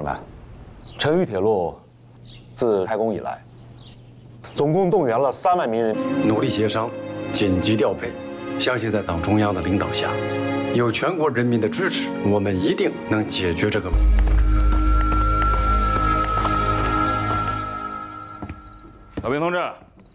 来，成渝铁路自开工以来，总共动员了3万名人， 努力协商，紧急调配。相信在党中央的领导下，有全国人民的支持，我们一定能解决这个。 小平同志，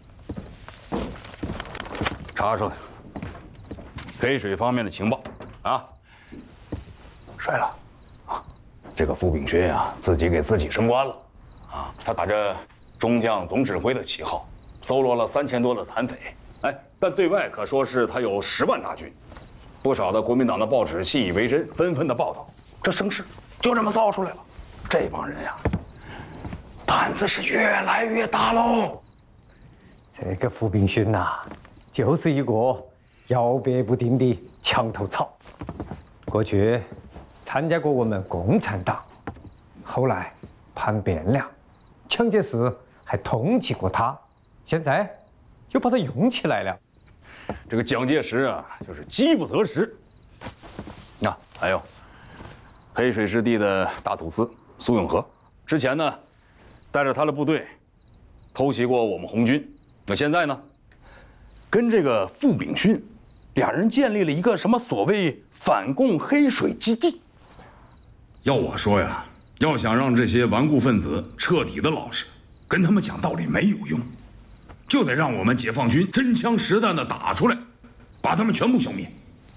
查出黑水方面的情报啊，帅了啊！这个傅秉勋啊，自己给自己升官了啊！他打着中将总指挥的旗号，搜罗了3000多的残匪，哎，但对外可说是他有10万大军。不少的国民党的报纸信以为真，纷纷的报道，这声势就这么造出来了。这帮人呀，胆子是越来越大喽。 这个傅秉勋呐，就是一个摇摆不定的墙头草。过去参加过我们共产党，后来叛变了，蒋介石还通缉过他，现在又把他用起来了。 这个蒋介石啊，就是饥不择食。那还有黑水师弟的大土司苏永和，之前呢，带着他的部队偷袭过我们红军。那现在呢，跟这个傅秉勋俩人建立了一个什么所谓反共黑水基地。 要我说呀，要想让这些顽固分子彻底的老实，跟他们讲道理没有用，就得让我们解放军真枪实弹的打出来，把他们全部消灭。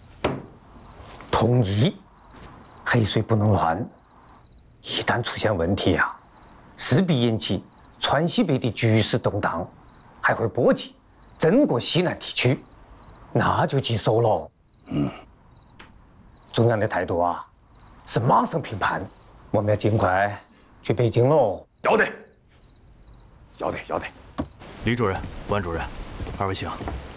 同意，黑水不能乱，一旦出现问题啊，势必引起川西北的局势动荡，还会波及整个西南地区，那就棘手了。中央的态度啊，是马上评判，我们要尽快去北京喽。 要得。 李主任、关主任，二位请。